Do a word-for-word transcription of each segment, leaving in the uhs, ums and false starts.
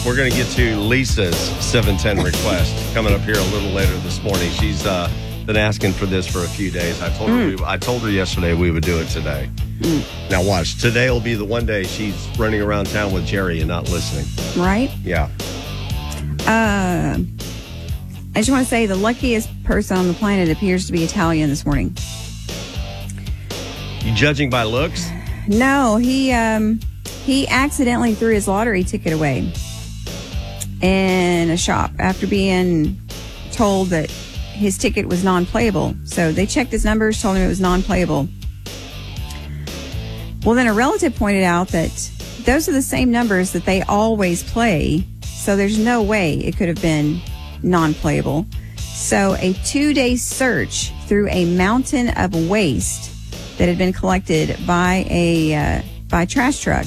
we're going to get to Lisa's seven ten request coming up here a little later this morning. She's uh, been asking for this for a few days. I told Mm. her we, I told her yesterday we would do it today. Mm. Now watch. Today will be the one day she's running around town with Jerry and not listening. Right? Yeah. Uh, I just want to say the luckiest person on the planet appears to be Italian this morning. You judging by looks? No, he um, he accidentally threw his lottery ticket away in a shop after being told that his ticket was non-playable. So they checked his numbers, told him it was non-playable. Well, then a relative pointed out that those are the same numbers that they always play, so there's no way it could have been non-playable. So a two-day search through a mountain of waste that had been collected by a uh, by a trash truck.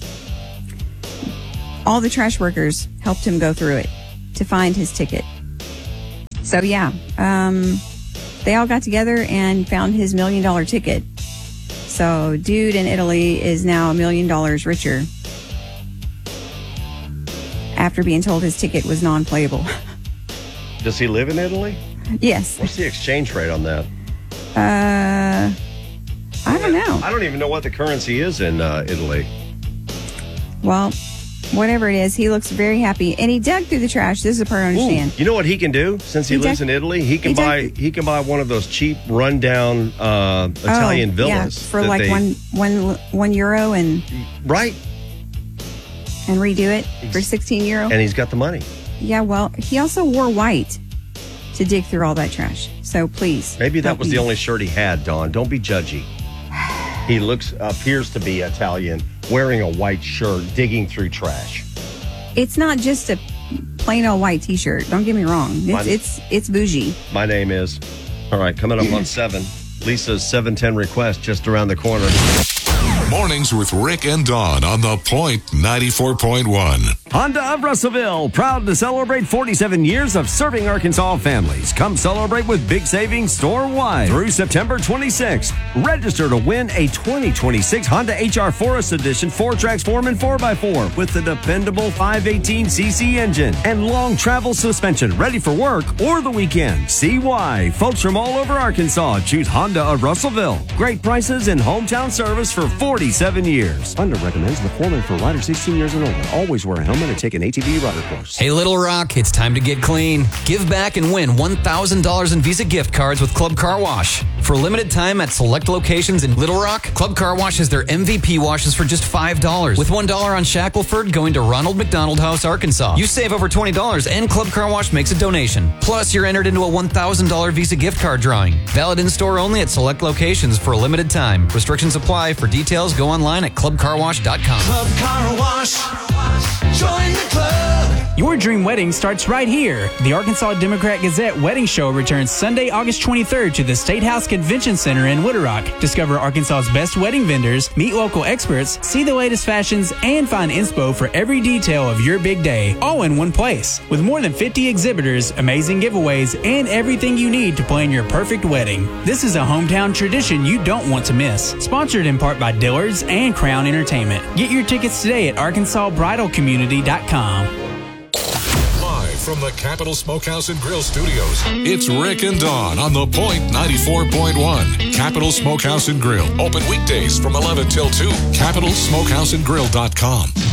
All the trash workers helped him go through it to find his ticket. So yeah, um, they all got together and found his million dollar ticket. So dude in Italy is now a million dollars richer after being told his ticket was non-playable. Does he live in Italy? Yes. What's the exchange rate on that? Uh, I don't know. I don't even know what the currency is in uh, Italy. Well, whatever it is, he looks very happy. And he dug through the trash. This is the part I understand. Ooh, you know what he can do since he, He lives dug- in Italy? He can he buy dug- he can buy one of those cheap rundown uh, Italian oh, villas. Yeah, for that like they- one, one, one euro and Right. and redo it for sixteen euro. And he's got the money. Yeah, well, he also wore white to dig through all that trash. So please. Maybe that help was me. the only shirt he had, Dawn. Don't be judgy. He looks appears to be Italian, wearing a white shirt, digging through trash. It's not just a plain old white T-shirt. Don't get me wrong. It's Mine- it's it's bougie. My name is. All right, coming up on seven. Lisa's seven ten request just around the corner. Mornings with Rick and Dawn on The Point ninety-four point one. Honda of Russellville, proud to celebrate forty-seven years of serving Arkansas families. Come celebrate with big savings store-wide through September twenty-sixth. Register to win a twenty twenty-six Honda H R Forest Edition four-trax Foreman four by four with the dependable five eighteen c c engine and long travel suspension ready for work or the weekend. See why. Folks from all over Arkansas choose Honda of Russellville. Great prices and hometown service for forty-seven years. Honda recommends the Foreman for riders sixteen years and older. Always wear a helmet and take an A T V rider course. Hey, Little Rock, it's time to get clean. Give back and win one thousand dollars in Visa gift cards with Club Car Wash. For a limited time at select locations in Little Rock, Club Car Wash has their M V P washes for just five dollars, with one dollar on Shackleford going to Ronald McDonald House, Arkansas. You save over twenty dollars and Club Car Wash makes a donation. Plus, you're entered into a one thousand dollars Visa gift card drawing. Valid in-store only at select locations for a limited time. Restrictions apply. For details, go online at club car wash dot com. Club Car Wash. Join the club. Your dream wedding starts right here. The Arkansas Democrat Gazette Wedding Show returns Sunday, August twenty-third to the State House Convention Center in Little Rock. Discover Arkansas's best wedding vendors, meet local experts, see the latest fashions, and find inspo for every detail of your big day, all in one place. With more than fifty exhibitors, amazing giveaways, and everything you need to plan your perfect wedding. This is a hometown tradition you don't want to miss. Sponsored in part by Dillard's and Crown Entertainment. Get your tickets today at arkansas bridal community dot com. Live from the Capital Smokehouse and Grill Studios, it's Rick and Dawn on The Point ninety-four point one. Capital Smokehouse and Grill. Open weekdays from eleven till two. capital smokehouse and grill dot com.